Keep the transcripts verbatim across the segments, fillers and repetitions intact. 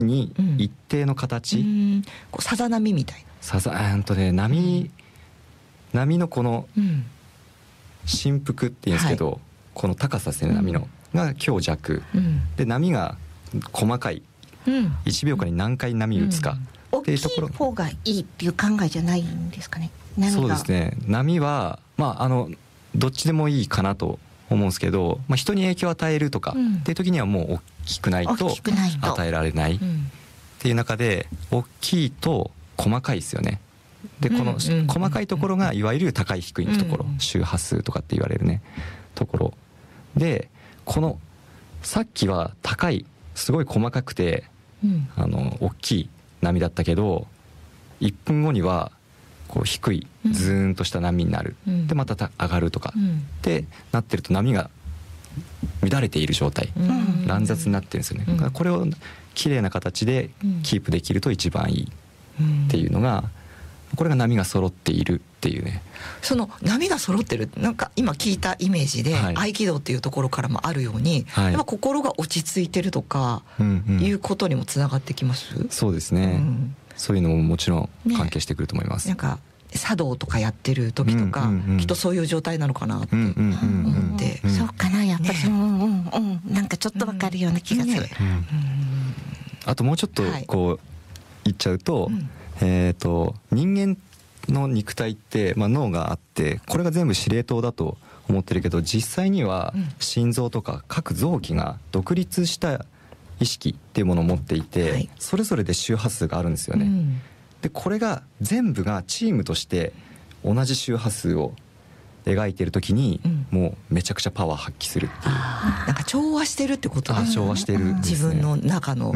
に一定の形、 うん、こうさざ波みたいなさざえーっとね波、うん、波のこの振幅っていうんですけど、はい、この高さですね、波のが強弱、うん、で波が細かい、うん、いちびょうかんに何回波打つか、 うん、っていうところ、大きい方がいいっていう考えじゃないんですかね。波がそうですね、波はまああのどっちでもいいかなと思うんですけど、まあ、人に影響を与えるとか、うん、っていう時にはもう大きくないと与えられないっていう中で、大きいと細かいですよね。でこの細かいところがいわゆる高い低いのところ、周波数とかって言われるねところで、このさっきは高いすごい細かくて、うん、あの大きい波だったけどいっぷんごにはこう低いズーンとした波になる、うん、でまた上がるとか、うん、ってなってると波が乱れている状態、うん、乱雑になってるんですよね、うん、だからこれを綺麗な形でキープできると一番いいっていうのが、これが波が揃っているっていうね。 その波が揃ってる、なんか今聞いたイメージで、はい、合気道っていうところからもあるように、はい、やっぱ心が落ち着いてるとか、うんうん、いうことにもつながってきます？ そうですね、うん、そういうのももちろん関係してくると思います、 ね、なんか茶道とかやってる時とか、うんうんうん、きっとそういう状態なのかなって思って、うんうんうん、 そうかな、やっぱり、ね、うんうんうん、なんかちょっとわかるような気がする、ね、うんうん、 あともうちょっとこう、はい、言っちゃうと、うん、えーと人間の肉体って、まあ、脳があって、これが全部司令塔だと思ってるけど、実際には心臓とか各臓器が独立した意識っていうものを持っていて、はい、それぞれで周波数があるんですよね、うん、でこれが全部がチームとして同じ周波数を描いているときに、うん、もうめちゃくちゃパワー発揮するっていう、 なんか調和してるってことですね。 調和してるんですね、 自分の中のね、うん、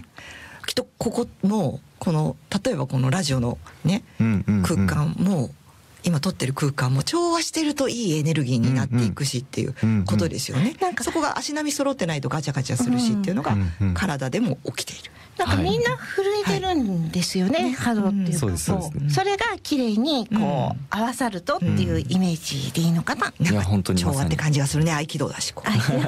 きっとここもこの例えばこのラジオのね、うんうんうん、空間も今撮ってる空間も調和してるといいエネルギーになっていくしっていうことですよね、うんうん、なんかそこが足並み揃ってないとガチャガチャするしっていうのが体でも起きている。 なんかみんな震えてるんですよね、はい、波動っていうか、そうですそうですね、それが綺麗にこう、うん、合わさるとっていうイメージでいいのかな、 うん、いや本当に調和って感じがするね、合気道だしこう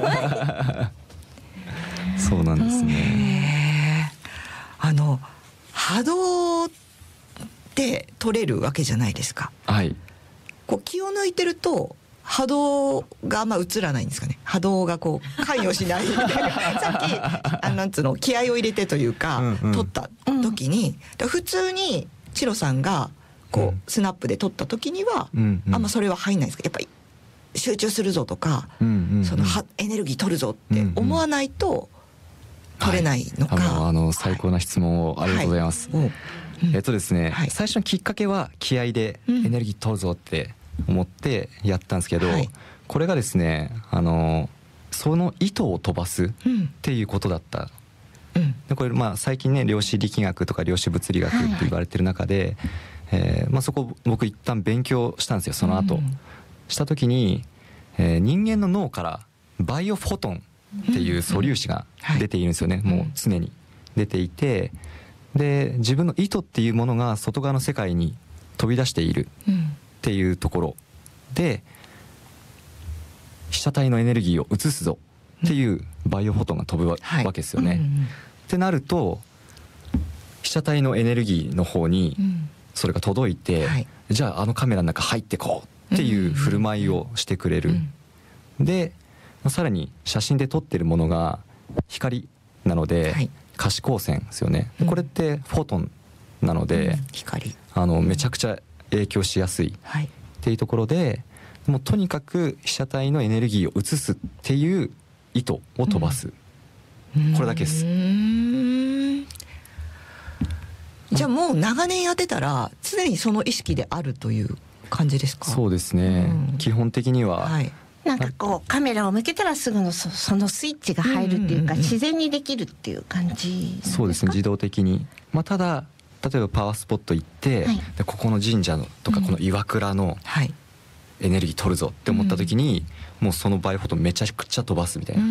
そうなんですね、 あの波動で取れるわけじゃないですか、 はい、 こう気を抜いてると波動があんま映らないんですかね。波動がこう関与しないさっきあなんつうの気合を入れてというか、うんうん、取った時に、うん、普通にチロさんがこう、うん、スナップで取った時には、うんうん、あんまそれは入んないですか。やっぱり集中するぞとか、うんうんうん、そのエネルギー取るぞって思わないと取れないのか、 はい、あのあの最高な質問をありがとうございます、はいはい、えっとですね、はい、最初のきっかけは気合でエネルギー取るぞって思ってやったんですけど、はい、これがですね、あのその糸を飛ばすっていうことだった、うん、でこれまあ最近ね量子力学とか量子物理学って言われてる中で、はいはい、えーまあ、そこ僕一旦勉強したんですよ。その後、うん、した時に、えー、人間の脳からバイオフォトンっていう素粒子が出ているんですよね、うんうん、もう常に出ていて、で自分の意図っていうものが外側の世界に飛び出しているっていうところで、被写体のエネルギーを移すぞっていうバイオフォトンが飛ぶわけですよね、はい、うんうん、ってなると被写体のエネルギーの方にそれが届いて、うん、はい、じゃああのカメラの中入ってこうっていう振る舞いをしてくれる、うんうん、でさらに写真で撮ってるものが光なので、はい、可視光線ですよね、うん、これってフォトンなので、うん、 光あのめちゃくちゃ影響しやすいっていうところで、もうとにかく被写体のエネルギーを移すっていう意図を飛ばす、うん、これだけです。うーん、 じゃあもう長年やってたら常にその意識であるという感じですか。 そうですね、うん、基本的には、 はい、なんかこうカメラを向けたらすぐの そ, そのスイッチが入るっていうか、うんうんうん、自然にできるっていう感じですか。 そうですね、自動的に、まあ、ただ例えばパワースポット行って、はい、でここの神社のとかこの岩倉のエネルギー取るぞって思った時に、うん、もうそのバイオフォトンめちゃくちゃ飛ばすみたいな、うん、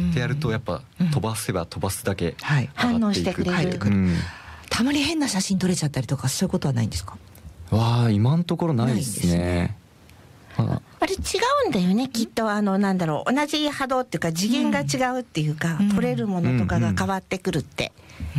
ってやるとやっぱ飛ばせば飛ばすだけ上がっていく、 はい、 入ってくる、うん、たまに変な写真撮れちゃったりとかそういうことはないんですか。 わあ、今のところないですね。 あれ違うんだよね、きっと。あのなんだろう、同じ波動っていうか次元が違うっていうか、うん、取れるものとかが変わってくるって、